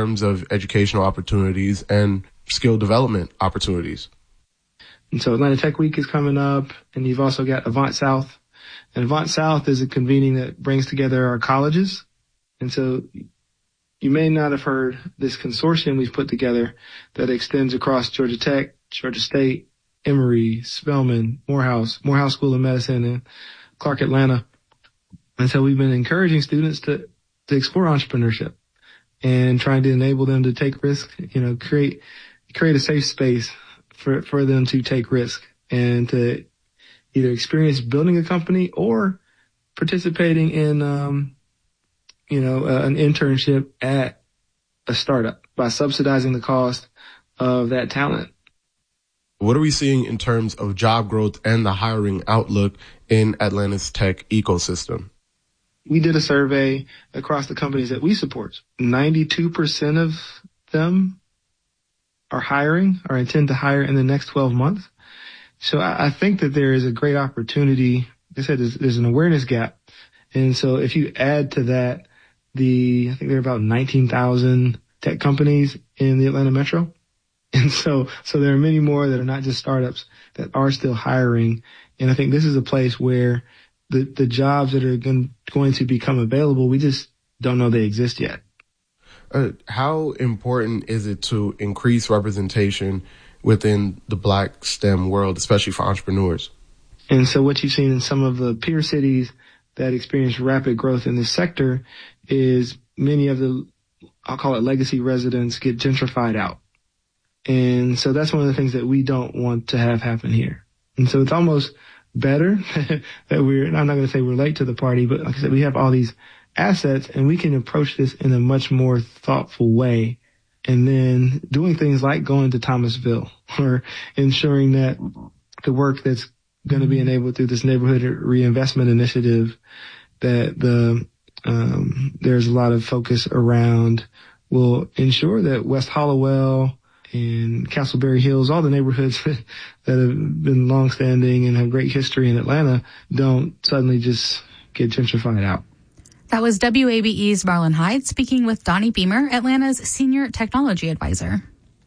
terms of educational opportunities and skill development opportunities. And so Atlanta Tech Week is coming up, and you've also got Avant South. And Avant South is a convening that brings together our colleges. And so you may not have heard this consortium we've put together that extends across Georgia Tech, Georgia State, Emory, Spelman, Morehouse School of Medicine, and Clark Atlanta. And so we've been encouraging students to explore entrepreneurship and trying to enable them to take risk, create a safe space for them to take risk and to either experience building a company or participating in, an internship at a startup by subsidizing the cost of that talent. What are we seeing in terms of job growth and the hiring outlook in Atlanta's tech ecosystem? We did a survey across the companies that we support. 92% of them are hiring or intend to hire in the next 12 months. So I think that there is a great opportunity. Like I said, there's an awareness gap. And so if you add to that I think there are about 19,000 tech companies in the Atlanta metro. And so there are many more that are not just startups that are still hiring. And I think this is a place where the jobs that are going to become available, we just don't know they exist yet. How important is it to increase representation within the Black STEM world, especially for entrepreneurs? And so what you've seen in some of the peer cities that experience rapid growth in this sector is many of the, I'll call it legacy residents, get gentrified out. And so that's one of the things that we don't want to have happen here. And so it's almost better that I'm not going to say we're late to the party, but like I said, we have all these assets and we can approach this in a much more thoughtful way. And then doing things like going to Thomasville or ensuring that the work that's going to be enabled through this neighborhood reinvestment initiative that there's a lot of focus around will ensure that West Hollowell and Castleberry Hills, all the neighborhoods that have been longstanding and have great history in Atlanta, don't suddenly just get gentrified out. That was WABE's Marlon Hyde speaking with Donnie Beamer, Atlanta's senior technology advisor.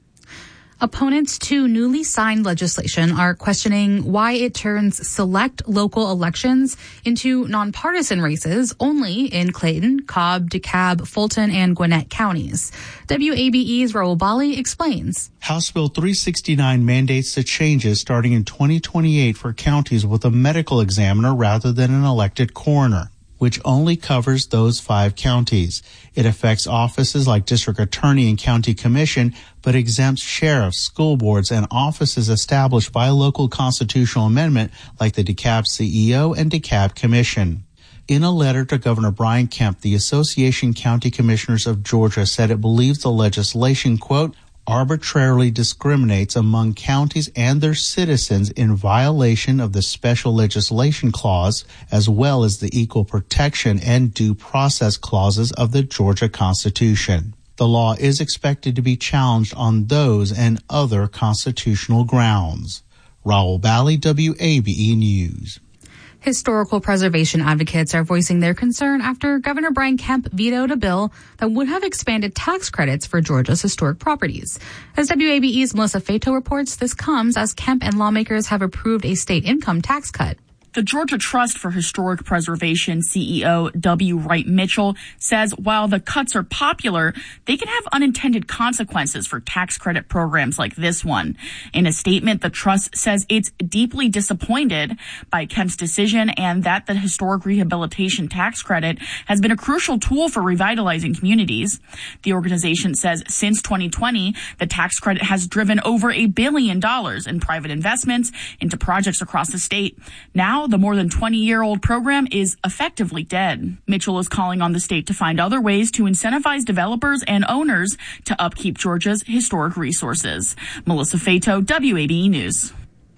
Opponents to newly signed legislation are questioning why it turns select local elections into nonpartisan races only in Clayton, Cobb, DeKalb, Fulton, and Gwinnett counties. WABE's Raul Bali explains. House Bill 369 mandates the changes starting in 2028 for counties with a medical examiner rather than an elected coroner, which only covers those 5 counties. It affects offices like district attorney and county commission, but exempts sheriffs, school boards, and offices established by a local constitutional amendment like the DeKalb CEO and DeKalb Commission. In a letter to Governor Brian Kemp, the Association County Commissioners of Georgia said it believes the legislation, quote, arbitrarily discriminates among counties and their citizens in violation of the special legislation clause, as well as the equal protection and due process clauses of the Georgia Constitution. The law is expected to be challenged on those and other constitutional grounds. Raul Bali, WABE News. Historical preservation advocates are voicing their concern after Governor Brian Kemp vetoed a bill that would have expanded tax credits for Georgia's historic properties. As WABE's Melissa Fato reports, this comes as Kemp and lawmakers have approved a state income tax cut. The Georgia Trust for Historic Preservation CEO W. Wright Mitchell says while the cuts are popular, they can have unintended consequences for tax credit programs like this one. In a statement, the trust says it's deeply disappointed by Kemp's decision and that the historic rehabilitation tax credit has been a crucial tool for revitalizing communities. The organization says since 2020, the tax credit has driven over $1 billion in private investments into projects across the state. Now, the more than 20-year-old program is effectively dead. Mitchell is calling on the state to find other ways to incentivize developers and owners to upkeep Georgia's historic resources. Melissa Fato, WABE News.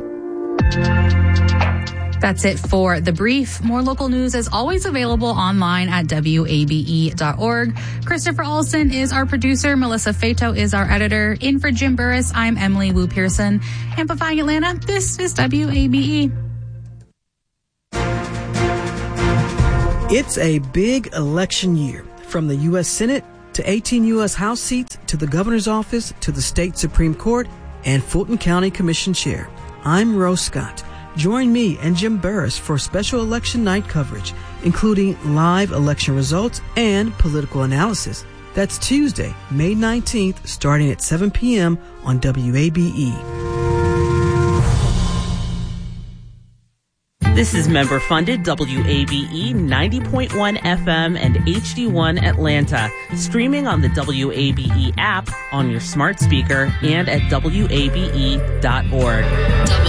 That's it for The Brief. More local news is always available online at WABE.org. Christopher Olson is our producer. Melissa Fato is our editor. In for Jim Burris, I'm Emily Wu Pearson. Amplifying Atlanta, this is WABE. It's a big election year, from the U.S. Senate to to 18 U.S. House seats, to the governor's office, to the state Supreme Court, and Fulton County Commission Chair. I'm Rose Scott. Join me and Jim Burris for special election night coverage, including live election results and political analysis. That's Tuesday, May 19th, starting at 7 p.m. on WABE. This is member-funded WABE 90.1 FM and HD1 Atlanta, streaming on the WABE app, on your smart speaker, and at WABE.org.